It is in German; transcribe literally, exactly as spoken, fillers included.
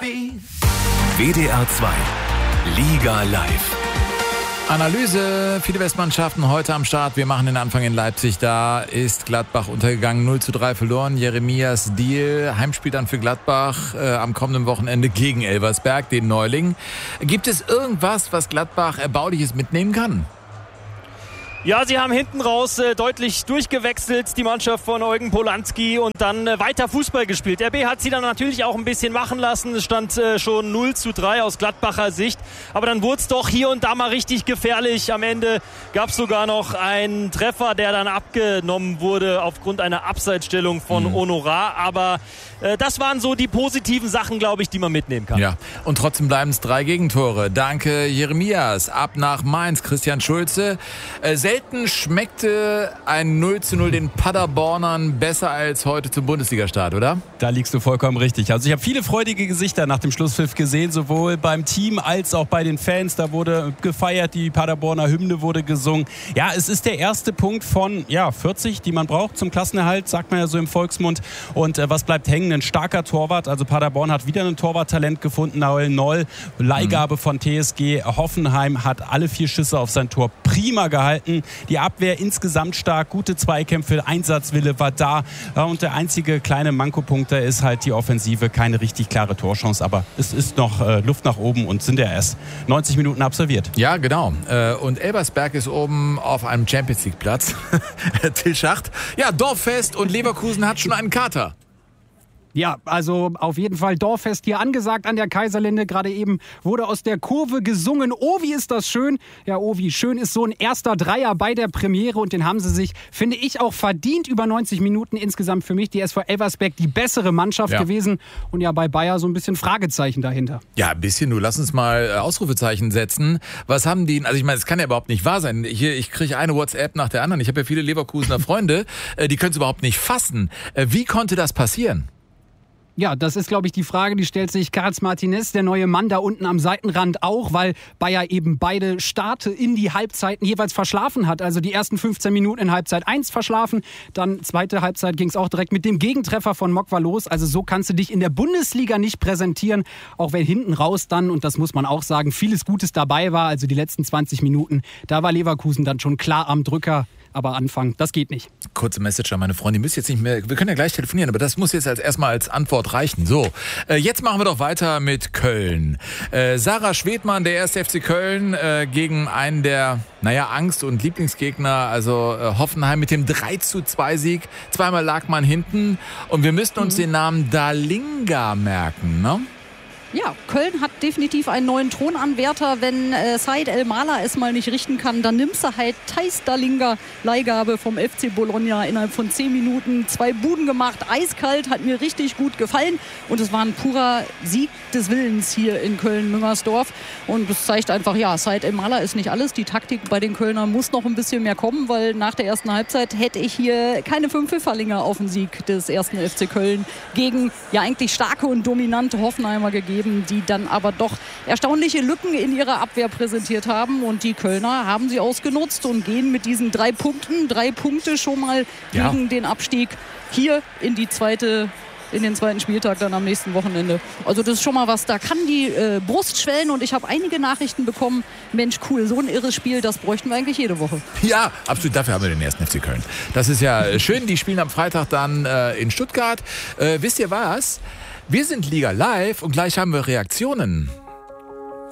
W D R zwei Liga live. Analyse, viele Westmannschaften heute am Start. Wir machen den Anfang in Leipzig. Da ist Gladbach untergegangen, null zu drei verloren. Jeremias Diehl, Heimspiel dann für Gladbach äh, am kommenden Wochenende gegen Elversberg, den Neuling. Gibt es irgendwas, was Gladbach Erbauliches mitnehmen kann? Ja, sie haben hinten raus äh, deutlich durchgewechselt, die Mannschaft von Eugen Polanski, und dann äh, weiter Fußball gespielt. R B hat sie dann natürlich auch ein bisschen machen lassen. Es stand äh, schon null zu drei aus Gladbacher Sicht. Aber dann wurde es doch hier und da mal richtig gefährlich. Am Ende gab es sogar noch einen Treffer, der dann abgenommen wurde aufgrund einer Abseitsstellung von mhm. Honorar. Aber äh, das waren so die positiven Sachen, glaube ich, die man mitnehmen kann. Ja, und trotzdem bleiben es drei Gegentore. Danke, Jeremias. Ab nach Mainz, Christian Schulze. Äh, Selten schmeckte ein null zu null den Paderbornern besser als heute zum Bundesliga-Start, oder? Da liegst du vollkommen richtig. Also ich habe viele freudige Gesichter nach dem Schlusspfiff gesehen, sowohl beim Team als auch bei den Fans. Da wurde gefeiert, die Paderborner Hymne wurde gesungen. Ja, es ist der erste Punkt von ja, vierzig, die man braucht zum Klassenerhalt, sagt man ja so im Volksmund. Und äh, was bleibt hängen? Ein starker Torwart. Also Paderborn hat wieder ein Torwarttalent gefunden. Nahuel Noll, Leihgabe mhm. von T S G Hoffenheim, hat alle vier Schüsse auf sein Tor prima gehalten. Die Abwehr insgesamt stark, gute Zweikämpfe, Einsatzwille war da. Und der einzige kleine Mankopunkt da ist halt die Offensive, keine richtig klare Torchance. Aber es ist noch äh, Luft nach oben und sind ja erst neunzig Minuten absolviert. Ja, genau. Und Elversberg ist oben auf einem Champions-League-Platz. Till Schacht. Ja, Dorffest, und Leverkusen hat schon einen Kater. Ja, also auf jeden Fall Dorffest hier angesagt an der Kaiserlinde. Gerade eben wurde aus der Kurve gesungen. Oh, wie ist das schön. Ja, oh, wie schön ist so ein erster Dreier bei der Premiere. Und den haben sie sich, finde ich, auch verdient. Über neunzig Minuten insgesamt für mich. Die S V Elversberg die bessere Mannschaft ja. gewesen. Und ja, bei Bayer so ein bisschen Fragezeichen dahinter. Ja, ein bisschen. Du lass uns mal Ausrufezeichen setzen. Was haben die, also ich meine, es kann ja überhaupt nicht wahr sein. Hier, ich kriege eine WhatsApp nach der anderen. Ich habe ja viele Leverkusener Freunde. Die können es überhaupt nicht fassen. Wie konnte das passieren? Ja, das ist, glaube ich, die Frage, die stellt sich Carlos Martinez, der neue Mann da unten am Seitenrand, auch, weil Bayer eben beide Starte in die Halbzeiten jeweils verschlafen hat. Also die ersten fünfzehn Minuten in Halbzeit eins verschlafen, dann zweite Halbzeit ging es auch direkt mit dem Gegentreffer von Mokwa los. Also so kannst du dich in der Bundesliga nicht präsentieren, auch wenn hinten raus dann, und das muss man auch sagen, vieles Gutes dabei war. Also die letzten zwanzig Minuten, da war Leverkusen dann schon klar am Drücker. Aber anfangen, das geht nicht. Kurze Message an meine Freunde, ihr müsst jetzt nicht mehr, wir können ja gleich telefonieren, aber das muss jetzt als erstmal als Antwort reichen. So, äh, jetzt machen wir doch weiter mit Köln. Äh, Sarah Schwedmann, der erste F C Köln, äh, gegen einen der, naja, Angst- und Lieblingsgegner, also äh, Hoffenheim mit dem drei zu zwei Sieg. Zweimal lag man hinten und wir müssten uns mhm. den Namen Dalinga merken, ne? Ja, Köln hat definitiv einen neuen Thronanwärter. Wenn äh, Said El-Mala es mal nicht richten kann, dann nimmst du halt Thijs Dalinga, Leihgabe vom F C Bologna, innerhalb von zehn Minuten zwei Buden gemacht. Eiskalt, hat mir richtig gut gefallen. Und es war ein purer Sieg des Willens hier in Köln-Müngersdorf. Und das zeigt einfach, ja, Said El-Mala ist nicht alles. Die Taktik bei den Kölnern muss noch ein bisschen mehr kommen, weil nach der ersten Halbzeit hätte ich hier keine fünf Pfifferlinge auf den Sieg des ersten F C Köln gegen ja eigentlich starke und dominante Hoffenheimer gegeben, die dann aber doch erstaunliche Lücken in ihrer Abwehr präsentiert haben. Und die Kölner haben sie ausgenutzt und gehen mit diesen drei Punkten, drei Punkte schon mal ja. gegen den Abstieg hier in die zweite in den zweiten Spieltag dann am nächsten Wochenende. Also das ist schon mal was, da kann die äh, Brust schwellen, und ich habe einige Nachrichten bekommen, Mensch, cool, so ein irres Spiel, das bräuchten wir eigentlich jede Woche. Ja, absolut, dafür haben wir den ersten F C Köln. Das ist ja schön, die spielen am Freitag dann äh, in Stuttgart. Äh, wisst ihr was? Wir sind Liga Live und gleich haben wir Reaktionen.